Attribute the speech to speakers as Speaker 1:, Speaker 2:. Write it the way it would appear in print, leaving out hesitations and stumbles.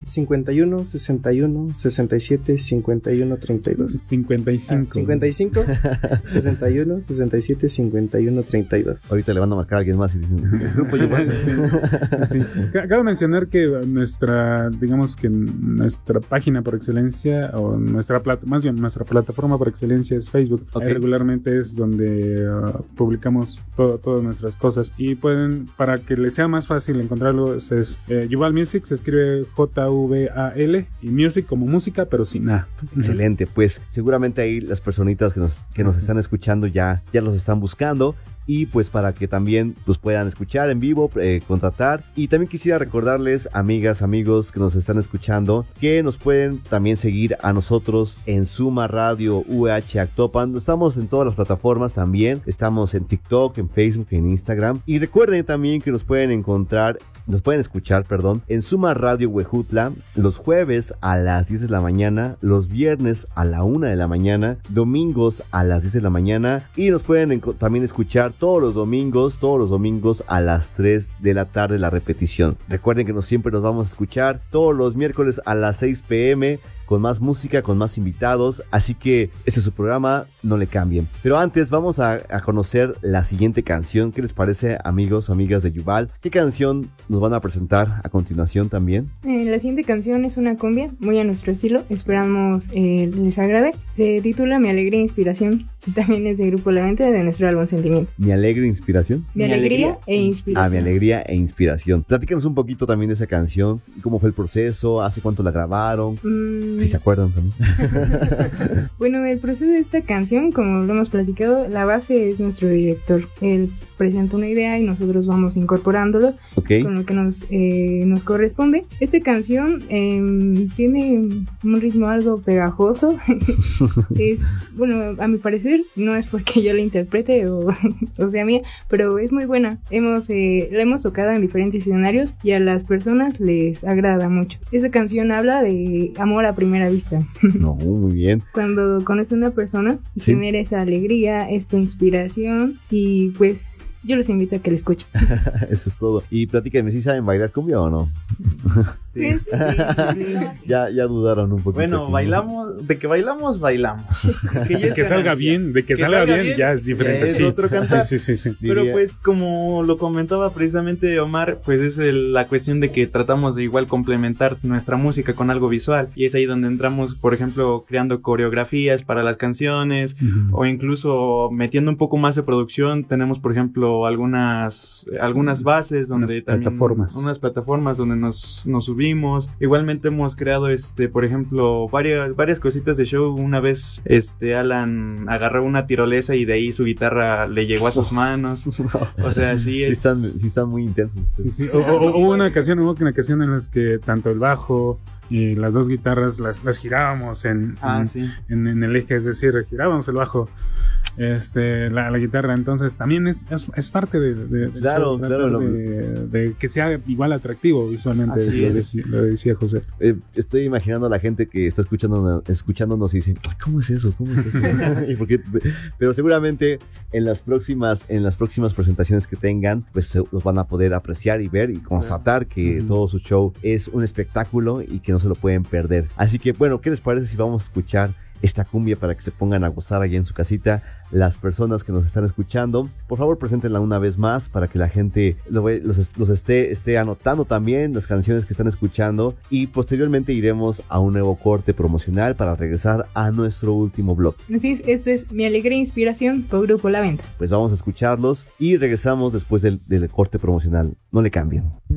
Speaker 1: 51 61 67 51 32.
Speaker 2: 55.
Speaker 1: 55 61 67 51 32.
Speaker 3: Ahorita le van a marcar a alguien más y dicen, el grupo Yuval.
Speaker 2: Sí. Cabe mencionar que nuestra página por excelencia, o nuestra plataforma por excelencia es Facebook.
Speaker 3: Okay.
Speaker 2: Ahí regularmente es donde publicamos todas nuestras cosas. Y pueden, para que les sea más fácil encontrarlo, es Yuval Music, se escribe Jval, y Music como música, pero sin A.
Speaker 3: Excelente, pues seguramente ahí las personitas que nos están escuchando ya los están buscando. Y pues para que también los puedan escuchar en vivo, contratar. Y también quisiera recordarles, amigas, amigos que nos están escuchando, que nos pueden también seguir a nosotros en Suma Radio UH Actopan. Estamos en todas las plataformas también. Estamos en TikTok, en Facebook, en Instagram. Y recuerden también que nos pueden escuchar en Suma Radio Huejutla los jueves a las 10 de la mañana, los viernes a la 1 de la mañana, domingos a las 10 de la mañana, y nos pueden también escuchar todos los domingos a las 3 de la tarde la repetición. Recuerden que siempre nos vamos a escuchar todos los miércoles a las 6 p.m. con más música, con más invitados, así que este es su programa, no le cambien. Pero antes vamos a conocer la siguiente canción. ¿Qué les parece, amigos, amigas de Yuval? ¿Qué canción nos van a presentar a continuación también?
Speaker 4: La siguiente canción es una cumbia, muy a nuestro estilo, esperamos les agrade. Se titula Mi Alegría e Inspiración, y también es de Grupo La Mente, de nuestro álbum Sentimientos.
Speaker 3: ¿Mi Alegre Inspiración?
Speaker 4: Mi Alegría e Inspiración.
Speaker 3: Mi Alegría e Inspiración. Platícanos un poquito también de esa canción, cómo fue el proceso, hace cuánto la grabaron, si se acuerdan también.
Speaker 4: Bueno, el proceso de esta canción, como lo hemos platicado, la base es nuestro director. Él presenta una idea y nosotros vamos incorporándolo con lo que nos corresponde. Esta canción tiene un ritmo algo pegajoso. A mi parecer, no es porque yo la interprete o sea mía, pero es muy buena. La hemos tocado en diferentes escenarios y a las personas les agrada mucho. Esta canción habla de amor a primera vista.
Speaker 3: No, muy bien.
Speaker 4: Cuando conoces a una persona y genera esa alegría, es tu inspiración, y pues yo los invito a que la escuchen.
Speaker 3: Eso es todo. Y platíquenme, ¿sí saben bailar cumbia o no?
Speaker 4: Sí.
Speaker 3: Ya dudaron un poquito.
Speaker 5: Bueno, bailamos.
Speaker 2: Que salga bien, ya es diferente.
Speaker 5: Es otro cantar.
Speaker 2: Sí.
Speaker 5: Pero pues, como lo comentaba precisamente Omar, pues es la cuestión de que tratamos de igual complementar nuestra música con algo visual. Y es ahí donde entramos, por ejemplo, creando coreografías para las canciones, o incluso metiendo un poco más de producción. Tenemos, por ejemplo, algunas bases donde unas plataformas donde nos subimos. Igualmente hemos creado por ejemplo, varias cositas de show. Una vez Alan agarró una tirolesa y de ahí su guitarra le llegó a sus manos. O sea, sí
Speaker 3: están muy intensos ustedes.
Speaker 2: Sí. Hubo una ocasión en las que tanto el bajo y las dos guitarras las girábamos en el eje, es decir, girábamos el bajo, la guitarra. Entonces también es parte de que sea igual atractivo visualmente. Lo decía José.
Speaker 3: Estoy imaginando a la gente que está escuchándonos y dicen, ¿cómo es eso? Pero seguramente en las próximas presentaciones que tengan, pues los van a poder apreciar y ver y constatar que todo su show es un espectáculo y que no se lo pueden perder. Así que bueno, ¿qué les parece si vamos a escuchar esta cumbia para que se pongan a gozar allá en su casita? Las personas que nos están escuchando, por favor, preséntenla una vez más para que la gente los esté anotando también las canciones que están escuchando, y posteriormente iremos a un nuevo corte promocional para regresar a nuestro último blog.
Speaker 4: Así es, esto es Mi Alegría e Inspiración por Grupo La Venta.
Speaker 3: Pues vamos a escucharlos y regresamos después del corte promocional. No le cambien.